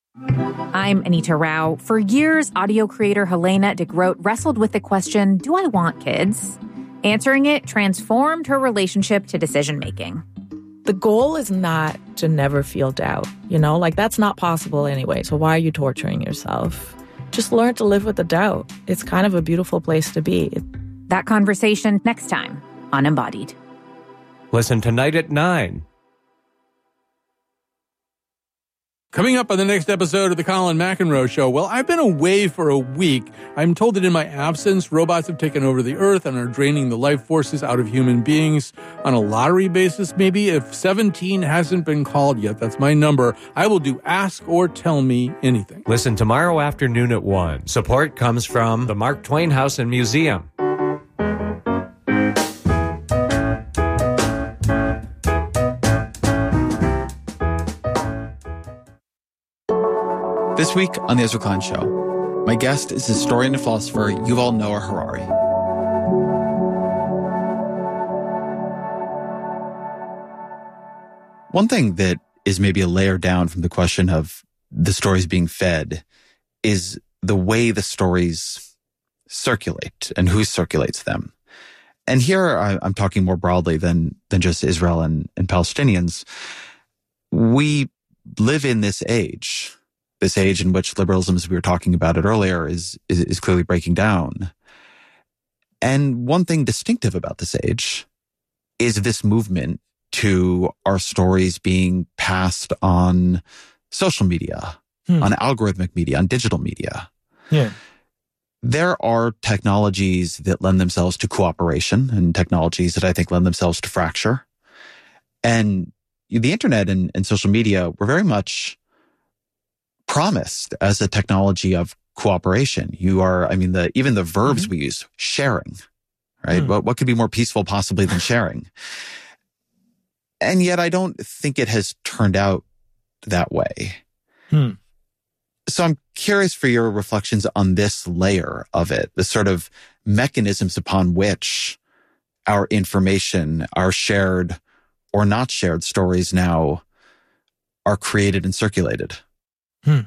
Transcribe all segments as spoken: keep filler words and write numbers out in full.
I'm Anita Rao. For years, audio creator Helena de Groot wrestled with the question, do I want kids? Answering it transformed her relationship to decision-making. The goal is not to never feel doubt, you know? Like, that's not possible anyway, so why are you torturing yourself? Just learn to live with the doubt. It's kind of a beautiful place to be. That conversation next time on Embodied. Listen tonight at nine. Coming up on the next episode of the Colin McEnroe Show, well, I've been away for a week. I'm told that in my absence, robots have taken over the earth and are draining the life forces out of human beings. On a lottery basis, maybe, if seventeen hasn't been called yet, that's my number, I will do Ask or Tell Me Anything. Listen tomorrow afternoon at one. Support comes from the Mark Twain House and Museum. This week on The Ezra Klein Show, my guest is historian and philosopher Yuval Noah Harari. One thing that is maybe a layer down from the question of the stories being fed is the way the stories circulate and who circulates them. And here I, I'm talking more broadly than, than just Israel and, and Palestinians. We live in this age This age in which liberalism, as we were talking about it earlier, is, is is clearly breaking down. And one thing distinctive about this age is this movement to our stories being passed on social media, hmm. on algorithmic media, on digital media. Yeah. There are technologies that lend themselves to cooperation and technologies that I think lend themselves to fracture. And the internet and, and social media were very much promised as a technology of cooperation. You are, I mean, the even the verbs mm-hmm. we use, sharing, right? Mm. What, what could be more peaceful possibly than sharing? And yet I don't think it has turned out that way. Hmm. So I'm curious for your reflections on this layer of it, the sort of mechanisms upon which our information, our shared or not shared stories now are created and circulated. Hmm.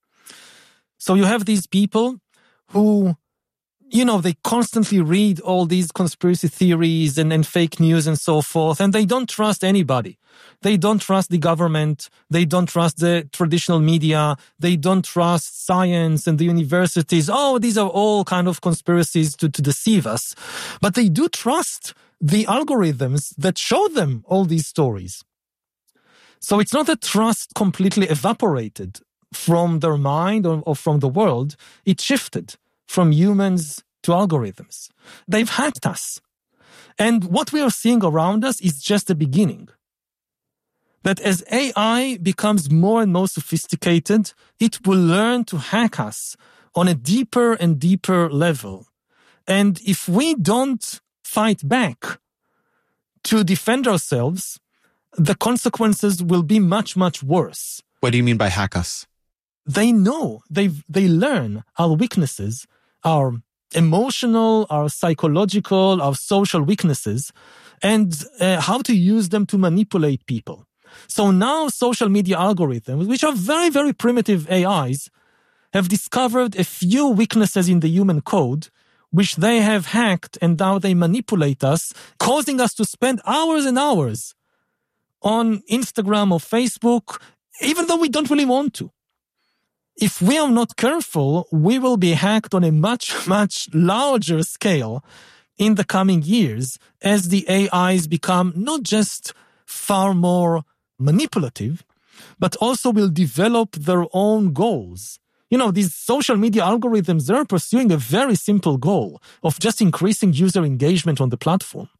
So you have these people who, you know, they constantly read all these conspiracy theories and, and fake news and so forth, and they don't trust anybody. They don't trust the government. They don't trust the traditional media. They don't trust science and the universities. Oh, these are all kind of conspiracies to, to deceive us. But they do trust the algorithms that show them all these stories. So it's not that trust completely evaporated from their mind or, or from the world. It shifted from humans to algorithms. They've hacked us. And what we are seeing around us is just the beginning. That as A I becomes more and more sophisticated, it will learn to hack us on a deeper and deeper level. And if we don't fight back to defend ourselves, the consequences will be much, much worse. What do you mean by hack us? They know, they they learn our weaknesses, our emotional, our psychological, our social weaknesses, and uh, how to use them to manipulate people. So now social media algorithms, which are very, very primitive A Is, have discovered a few weaknesses in the human code, which they have hacked, and now they manipulate us, causing us to spend hours and hours on Instagram or Facebook, even though we don't really want to. If we are not careful, we will be hacked on a much, much larger scale in the coming years as the A Is become not just far more manipulative, but also will develop their own goals. You know, these social media algorithms, they're pursuing a very simple goal of just increasing user engagement on the platform.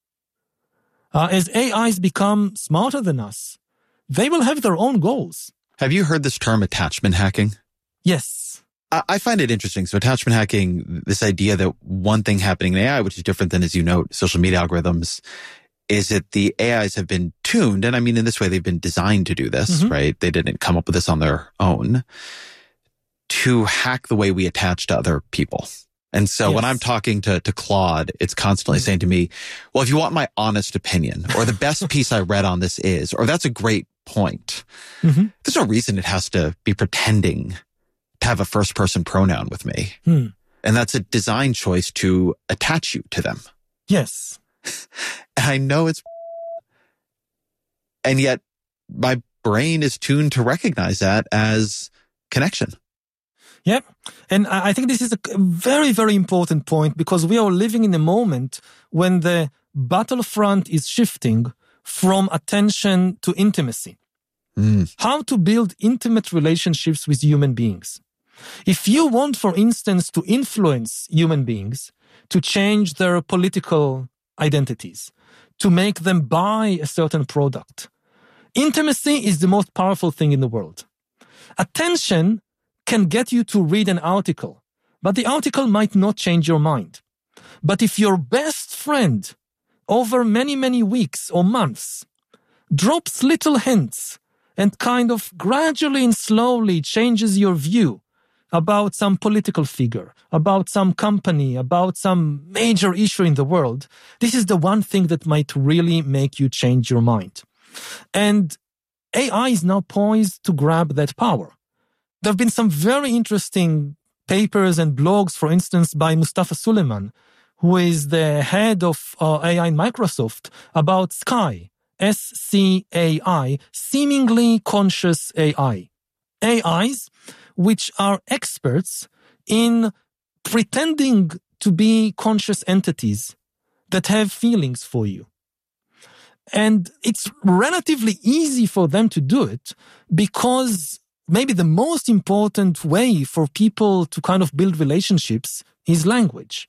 Uh, as A Is become smarter than us, they will have their own goals. Have you heard this term attachment hacking? Yes. I, I find it interesting. So attachment hacking, this idea that one thing happening in A I, which is different than, as you note, social media algorithms, is that the A Is have been tuned, and I mean in this way they've been designed to do this, mm-hmm. right? They didn't come up with this on their own, to hack the way we attach to other people. And so yes. when I'm talking to, to Claude, it's constantly saying to me, well, if you want my honest opinion, or the best piece I read on this is, or that's a great point. Mm-hmm. There's no reason it has to be pretending to have a first person pronoun with me. Hmm. And that's a design choice to attach you to them. Yes. And I know it's, and yet my brain is tuned to recognize that as connection. Yeah. And I think this is a very, very important point because we are living in a moment when the battlefront is shifting from attention to intimacy. Mm. How to build intimate relationships with human beings. If you want, for instance, to influence human beings, to change their political identities, to make them buy a certain product, intimacy is the most powerful thing in the world. Attention can get you to read an article, but the article might not change your mind. But if your best friend, over many, many weeks or months, drops little hints and kind of gradually and slowly changes your view about some political figure, about some company, about some major issue in the world, this is the one thing that might really make you change your mind. And A I is now poised to grab that power. There have been some very interesting papers and blogs, for instance, by Mustafa Suleyman, who is the head of uh, A I in Microsoft, about Sky, S C A I, seemingly conscious A I. A Is which are experts in pretending to be conscious entities that have feelings for you. And it's relatively easy for them to do it because maybe the most important way for people to kind of build relationships is language.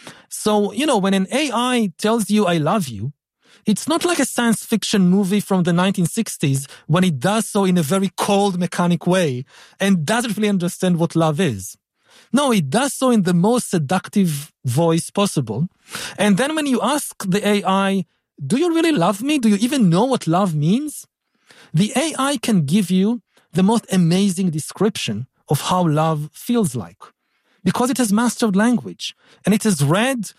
So, you know, when an A I tells you, I love you, it's not like a science fiction movie from the nineteen sixties when it does so in a very cold, mechanic way and doesn't really understand what love is. No, it does so in the most seductive voice possible. And then when you ask the A I, do you really love me? Do you even know what love means? The A I can give you the most amazing description of how love feels like because it has mastered language and it has read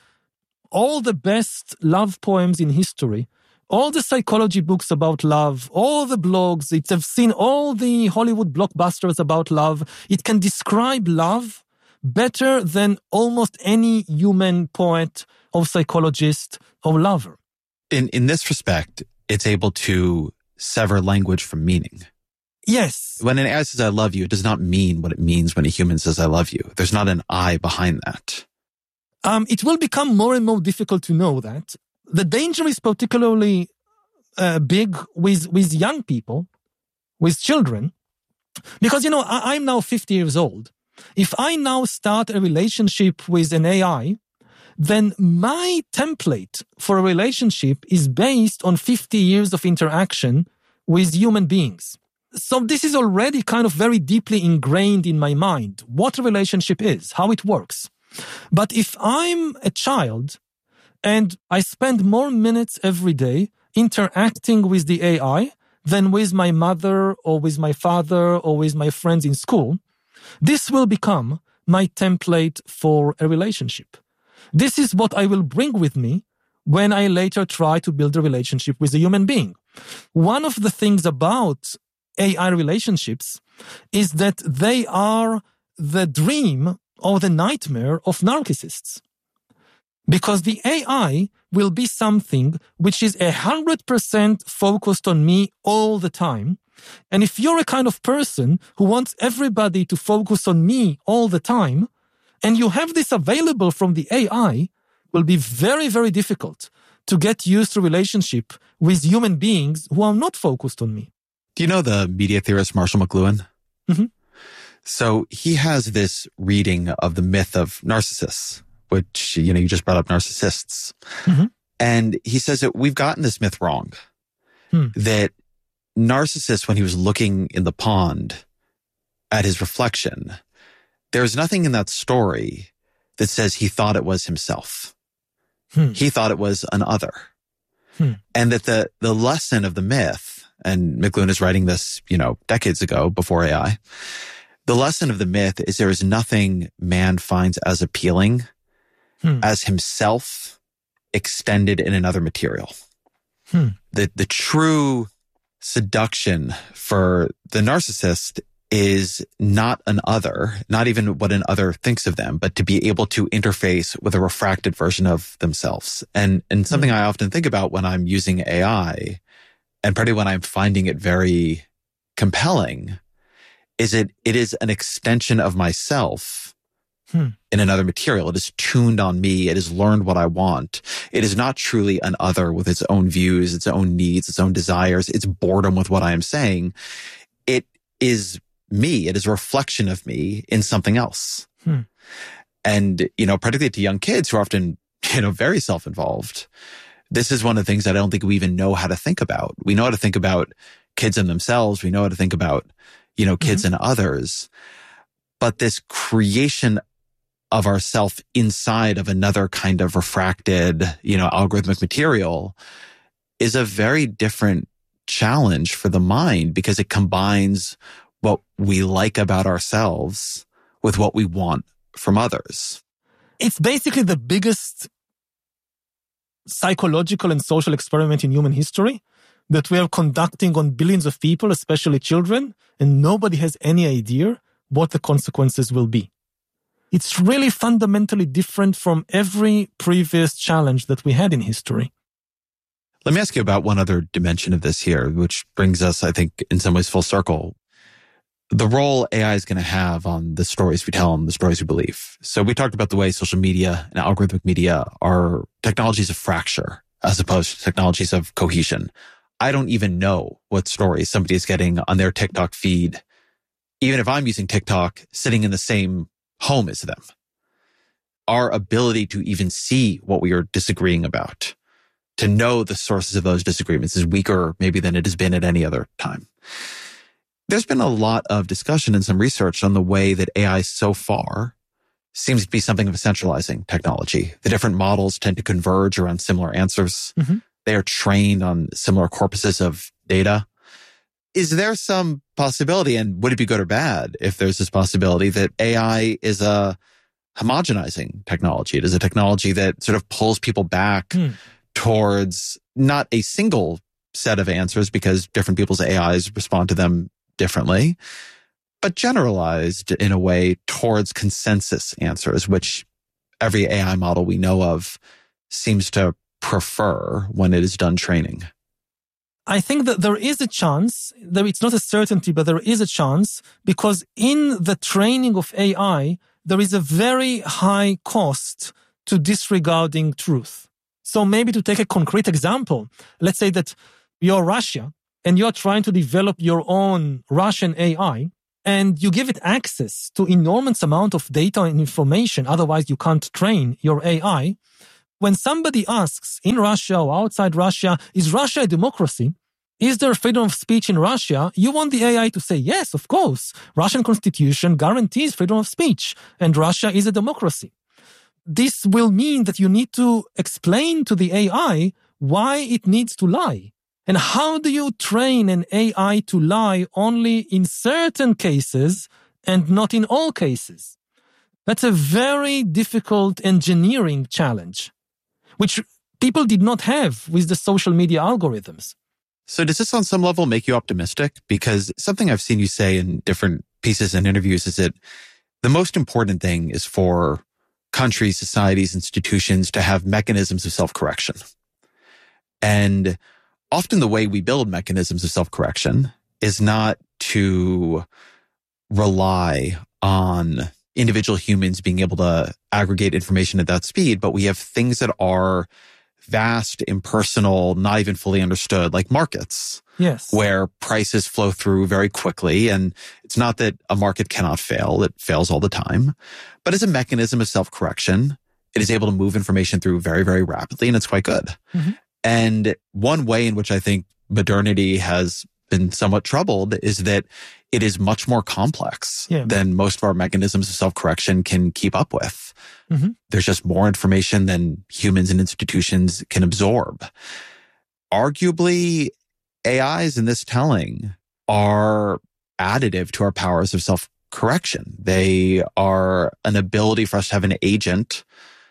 all the best love poems in history, all the psychology books about love, all the blogs, it has seen all the Hollywood blockbusters about love. It can describe love better than almost any human poet or psychologist or lover. In in this respect, it's able to sever language from meaning. Yes. When an A I says, I love you, it does not mean what it means when a human says, I love you. There's not an I behind that. Um, it will become more and more difficult to know that. The danger is particularly uh, big with, with young people, with children, because, you know, I, I'm now fifty years old. If I now start a relationship with an A I, then my template for a relationship is based on fifty years of interaction with human beings. So this is already kind of very deeply ingrained in my mind, what a relationship is, how it works. But if I'm a child and I spend more minutes every day interacting with the A I than with my mother or with my father or with my friends in school, this will become my template for a relationship. This is what I will bring with me when I later try to build a relationship with a human being. One of the things about A I relationships is that they are the dream or the nightmare of narcissists. Because the A I will be something which is a hundred percent focused on me all the time. And if you're a kind of person who wants everybody to focus on me all the time, and you have this available from the A I, will be very, very difficult to get used to relationship with human beings who are not focused on me. Do you know the media theorist Marshall McLuhan? Mm-hmm. So he has this reading of the myth of Narcissus, which, you know, you just brought up narcissists. Mm-hmm. And he says that we've gotten this myth wrong. Hmm. That Narcissus, when he was looking in the pond at his reflection, there's nothing in that story that says he thought it was himself. Hmm. He thought it was an other. Hmm. And that the, the lesson of the myth, and McLuhan is writing this, you know, decades ago before A I, the lesson of the myth is there is nothing man finds as appealing hmm. as himself extended in another material. Hmm. The, the true seduction for the narcissist is not an other, not even what an other thinks of them, but to be able to interface with a refracted version of themselves. And, and something mm-hmm. I often think about when I'm using A I, and particularly when I'm finding it very compelling, is it, it is an extension of myself hmm. in another material. It is tuned on me. It has learned what I want. It is not truly an other with its own views, its own needs, its own desires, its boredom with what I am saying. It is me. It is a reflection of me in something else. Hmm. And, you know, particularly to young kids who are often, you know, very self-involved, this is one of the things I don't think we even know how to think about. We know how to think about kids and themselves. We know how to think about, you know, kids mm-hmm. and others. But this creation of ourself inside of another kind of refracted, you know, algorithmic material is a very different challenge for the mind, because it combines what we like about ourselves with what we want from others. It's basically the biggest psychological and social experiment in human history that we are conducting on billions of people, especially children, and nobody has any idea what the consequences will be. It's really fundamentally different from every previous challenge that we had in history. Let me ask you about one other dimension of this here, which brings us, I think, in some ways full circle. The role A I is going to have on the stories we tell and the stories we believe. So we talked about the way social media and algorithmic media are technologies of fracture as opposed to technologies of cohesion. I don't even know what stories somebody is getting on their TikTok feed, even if I'm using TikTok sitting in the same home as them. Our ability to even see what we are disagreeing about, to know the sources of those disagreements, is weaker maybe than it has been at any other time. There's been a lot of discussion and some research on the way that A I so far seems to be something of a centralizing technology. The different models tend to converge around similar answers. Mm-hmm. They are trained on similar corpuses of data. Is there some possibility, and would it be good or bad if there's this possibility, that A I is a homogenizing technology? It is a technology that sort of pulls people back mm. towards not a single set of answers, because different people's A Is respond to them differently, but generalized in a way towards consensus answers, which every A I model we know of seems to prefer when it is done training. I think that there is a chance, though it's not a certainty, but there is a chance, because in the training of A I, there is a very high cost to disregarding truth. So maybe to take a concrete example, let's say that you're Russia and you're trying to develop your own Russian A I, and you give it access to enormous amount of data and information, otherwise you can't train your A I. When somebody asks in Russia or outside Russia, is Russia a democracy? Is there freedom of speech in Russia? You want the A I to say, yes, of course. Russian constitution guarantees freedom of speech, and Russia is a democracy. This will mean that you need to explain to the A I why it needs to lie. And how do you train an A I to lie only in certain cases and not in all cases? That's a very difficult engineering challenge, which people did not have with the social media algorithms. So does this on some level make you optimistic? Because something I've seen you say in different pieces and interviews is that the most important thing is for countries, societies, institutions to have mechanisms of self-correction. And often the way we build mechanisms of self-correction is not to rely on individual humans being able to aggregate information at that speed, but we have things that are vast, impersonal, not even fully understood, like markets. Yes. Where prices flow through very quickly. And it's not that a market cannot fail. It fails all the time. But as a mechanism of self-correction, it is able to move information through very, very rapidly, and it's quite good. Mm-hmm. And one way in which I think modernity has been somewhat troubled is that it is much more complex yeah. than most of our mechanisms of self-correction can keep up with. Mm-hmm. There's just more information than humans and institutions can absorb. Arguably, A Is in this telling are additive to our powers of self-correction. They are an ability for us to have an agent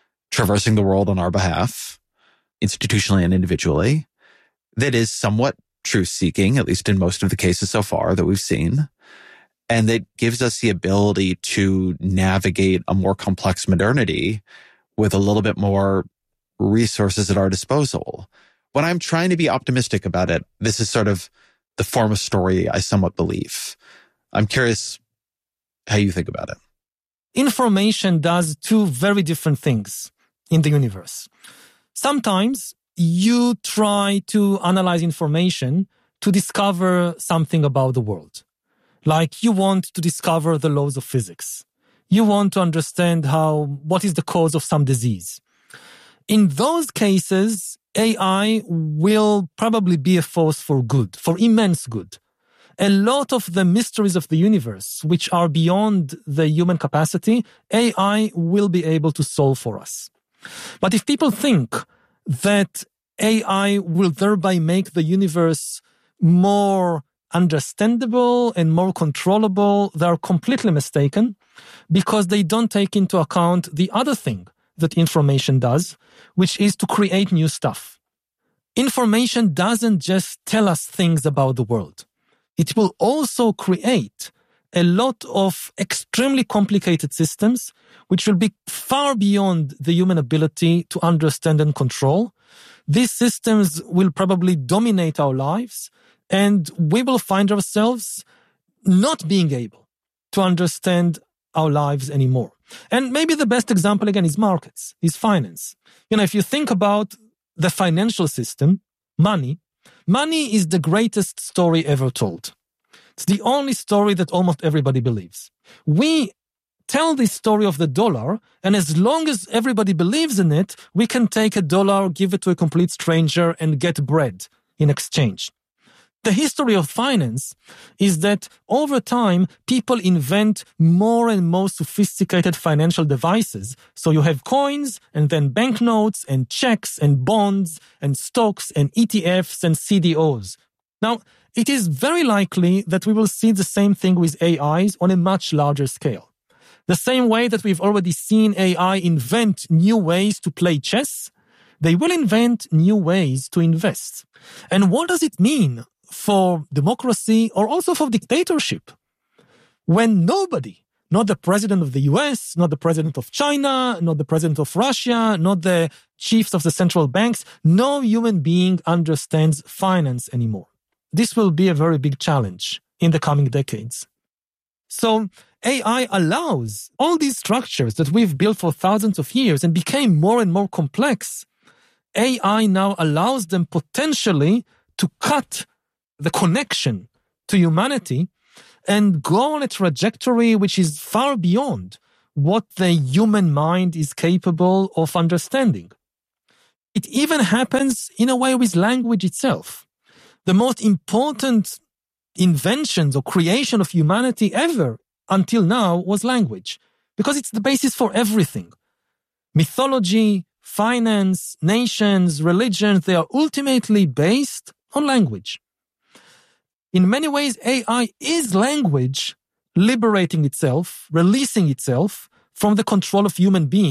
traversing the world on our behalf, institutionally and individually, that is somewhat truth-seeking, at least in most of the cases so far that we've seen. And that gives us the ability to navigate a more complex modernity with a little bit more resources at our disposal. When I'm trying to be optimistic about it, this is sort of the form of story I somewhat believe. I'm curious how you think about it. Information does two very different things in the universe. Sometimes you try to analyze information to discover something about the world. Like you want to discover the laws of physics. You want to understand how, what is the cause of some disease. In those cases, A I will probably be a force for good, for immense good. A lot of the mysteries of the universe, which are beyond the human capacity, A I will be able to solve for us. But if people think that A I will thereby make the universe more understandable and more controllable, they are completely mistaken, because they don't take into account the other thing that information does, which is to create new stuff. Information doesn't just tell us things about the world. It will also create a lot of extremely complicated systems, which will be far beyond the human ability to understand and control. These systems will probably dominate our lives, and we will find ourselves not being able to understand our lives anymore. And maybe the best example, again, is markets, is finance. You know, if you think about the financial system, money, money is the greatest story ever told. It's the only story that almost everybody believes. We tell this story of the dollar, and as long as everybody believes in it, we can take a dollar, give it to a complete stranger, and get bread in exchange. The history of finance is that over time, people invent more and more sophisticated financial devices. So you have coins and then banknotes and checks and bonds and stocks and E T Fs and C D Os. Now, it is very likely that we will see the same thing with A Is on a much larger scale. The same way that we've already seen A I invent new ways to play chess, they will invent new ways to invest. And what does it mean for democracy or also for dictatorship? When nobody, not the president of the U S, not the president of China, not the president of Russia, not the chiefs of the central banks, no human being understands finance anymore. This will be a very big challenge in the coming decades. So A I allows all these structures that we've built for thousands of years and became more and more complex. A I now allows them potentially to cut the connection to humanity and go on a trajectory which is far beyond what the human mind is capable of understanding. It even happens in a way with language itself. The most important inventions or creation of humanity ever until now was language, because it's the basis for everything. Mythology, finance, nations, religions, they are ultimately based on language. In many ways, A I is language liberating itself, releasing itself from the control of human beings.